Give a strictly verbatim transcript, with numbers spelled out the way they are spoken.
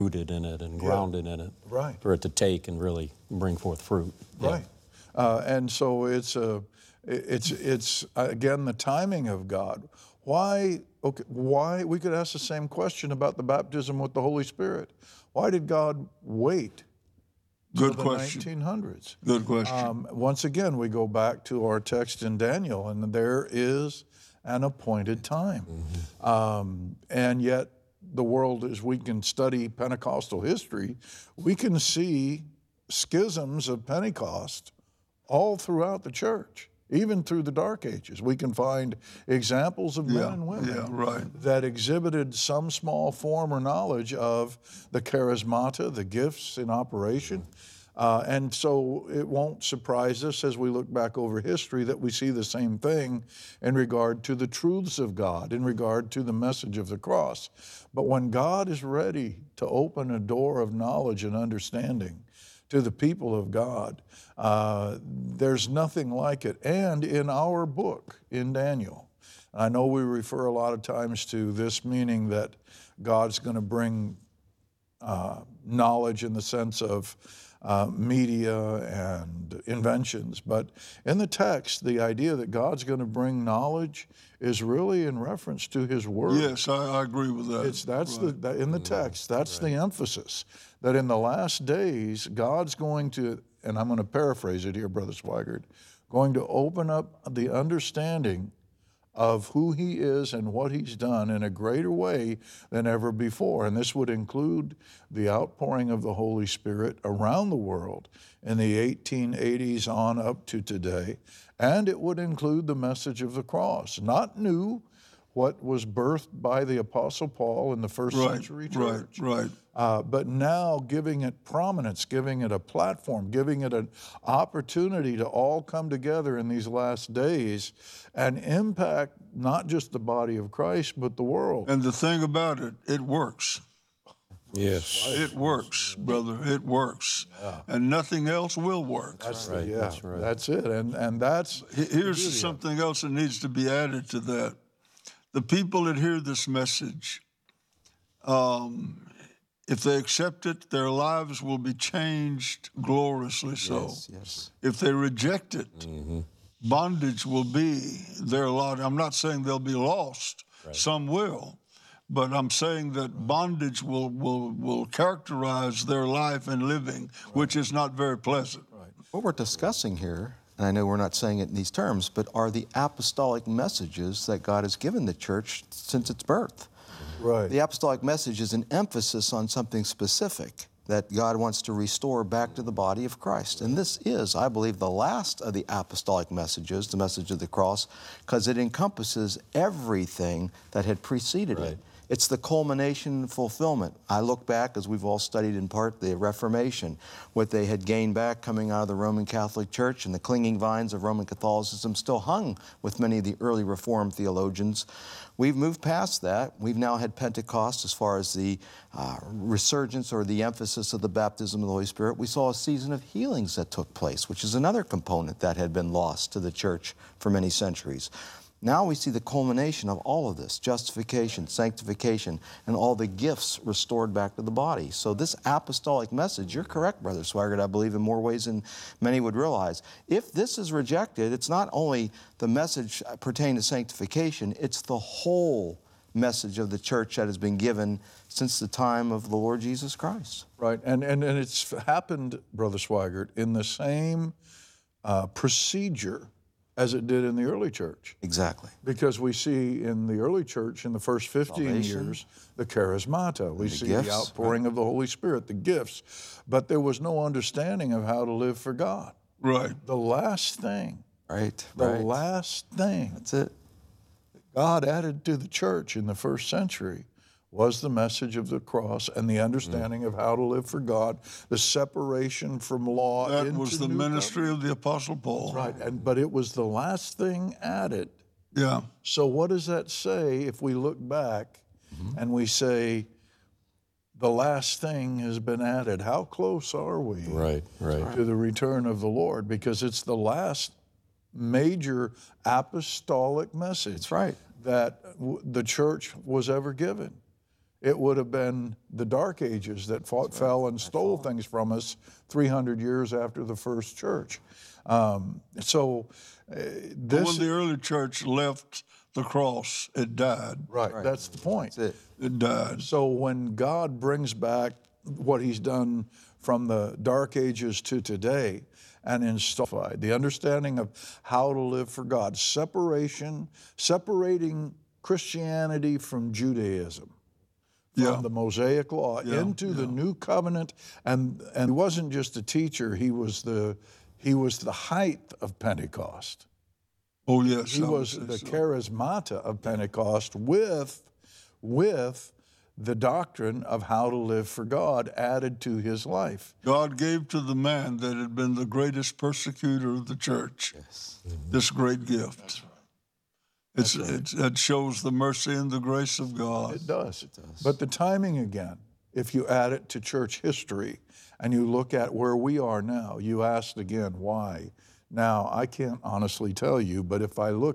rooted in it and Yeah. grounded in it, Right. for it to take and really bring forth fruit. Yeah. Right. Uh, and so it's a, it's it's again the timing of God. Why? Okay. Why? We could ask the same question about the baptism with the Holy Spirit. Why did God wait till Good the question. nineteen hundreds? Good question. Um, once again, we go back to our text in Daniel, and there is an appointed time. Mm-hmm. Um, and yet, the world, as we can study Pentecostal history, we can see schisms of Pentecost all throughout the church, even through the Dark Ages. We can find examples of men Yeah, and women yeah, right. that exhibited some small form or knowledge of the charismata, the gifts in operation. Uh, and so it won't surprise us as we look back over history that we see the same thing in regard to the truths of God, in regard to the message of the cross. But when God is ready to open a door of knowledge and understanding to the people of God, uh, there's nothing like it. And in our book, in Daniel, I know we refer a lot of times to this meaning that God's going to bring uh, knowledge in the sense of uh, media and inventions. But in the text, the idea that God's going to bring knowledge is really in reference to His Word. Yes, I, I agree with that. It's, that's Right. the, that, in the text, that's the emphasis, that in the last days, God's going to, and I'm going to paraphrase it here, Brother Swigert, going to open up the understanding of who He is and what He's done in a greater way than ever before. And this would include the outpouring of the Holy Spirit around the world in the eighteen eighties on up to today. And it would include the message of the cross, not new, what was birthed by the Apostle Paul in the first Right, century right, church. right. Uh, but now giving it prominence, giving it a platform, giving it an opportunity to all come together in these last days and impact not just the body of Christ, but the world. And the thing about it, it works. Yes. It works, brother. It works. And nothing else will work. That's right, yeah, that's right. that's it. And and that's He- Here's something else that needs to be added to that. The people that hear this message, um, if they accept it, their lives will be changed gloriously so. Yes, yes. If they reject it, bondage will be their lot. I'm not saying they'll be lost. Some will. But I'm saying that bondage will, will, will characterize their life and living, which is not very pleasant. What we're discussing here, and I know we're not saying it in these terms, but are the apostolic messages that God has given the church since its birth. right. The apostolic message is an emphasis on something specific that God wants to restore back to the body of Christ. And this is, I believe, the last of the apostolic messages, the message of the cross, because it encompasses everything that had preceded it. It's the culmination and fulfillment. I look back, as we've all studied in part, the Reformation, what they had gained back coming out of the Roman Catholic Church, and the clinging vines of Roman Catholicism still hung with many of the early Reformed theologians. We've moved past that. We've now had Pentecost as far as the uh, resurgence or the emphasis of the baptism of the Holy Spirit. We saw a season of healings that took place, which is another component that had been lost to the church for many centuries. Now we see the culmination of all of this, justification, sanctification, and all the gifts restored back to the body. So this apostolic message, you're correct, Brother Swigert, I believe in more ways than many would realize. If this is rejected, it's not only the message pertaining to sanctification, it's the whole message of the church that has been given since the time of the Lord Jesus Christ. Right, and, and, and it's happened, Brother Swigert, in the same uh, procedure as it did in the early church. Exactly. Because we see in the early church, in the first fifteen Salvation. years, the charismata. We the see gifts, the outpouring of the Holy Spirit, the gifts. But there was no understanding of how to live for God. Right. The last thing, Right, the right. last thing That's it. God added to the church in the first century was the message of the cross and the understanding of how to live for God, the separation from law. That into was the new ministry of the Apostle Paul. covenant. Right, and, but it was the last thing added. Yeah. So what does that say if we look back and we say, the last thing has been added? How close are we Right, right. to the return of the Lord? Because it's the last major apostolic message That's right. that w- the church was ever given. it would have been the Dark Ages that fought, fell and stole things from us three hundred years after the first church. Um, so uh, But this, when the early church left the cross, it died. right, that's the point. That's it. It died. So when God brings back what he's done from the Dark Ages to today and installed the understanding of how to live for God, separation, separating Christianity from Judaism, from Yeah. the Mosaic Law into the New Covenant, and and he wasn't just a teacher; he was the he was the height of Pentecost. Oh, yes. He I would was say the so. charismata of Pentecost with, with the doctrine of how to live for God added to his life. God gave to the man that had been the greatest persecutor of the church this great gift. It's, it's, it shows the mercy and the grace of God. It does. But the timing again, if you add it to church history and you look at where we are now, you asked again, why? Now, I can't honestly tell you, but if I look